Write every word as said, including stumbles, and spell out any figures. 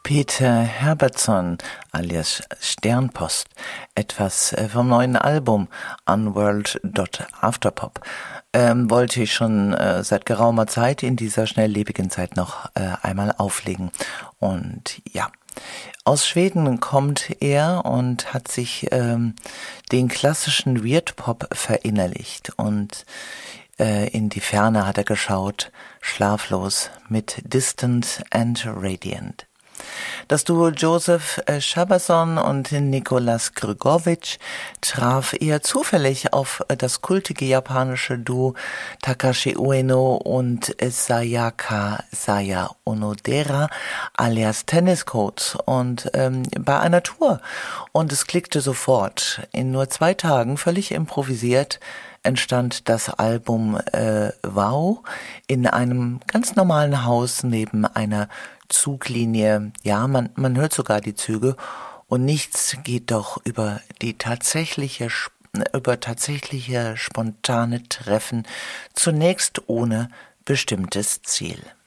Peter Herbertson alias Sternpost etwas vom neuen Album Unworld Afterpop. Ähm, wollte ich schon äh, seit geraumer Zeit in dieser schnelllebigen Zeit noch äh, einmal auflegen. Und ja, aus Schweden kommt er und hat sich ähm, den klassischen Weird Pop verinnerlicht und äh, in die Ferne hat er geschaut, schlaflos mit Distant and Radiant. Das Duo Joseph Schaberson und Nicolas Grgovic traf eher zufällig auf das kultige japanische Duo Takashi Ueno und Sayaka Saya Onodera alias Tennis Coats und ähm, bei einer Tour. Und es klickte sofort. In nur zwei Tagen, völlig improvisiert, entstand das Album äh, Wow in einem ganz normalen Haus neben einer Zuglinie. Ja, man, man hört sogar die Züge und nichts geht doch über die tatsächliche, über tatsächliche spontane Treffen, zunächst ohne bestimmtes Ziel.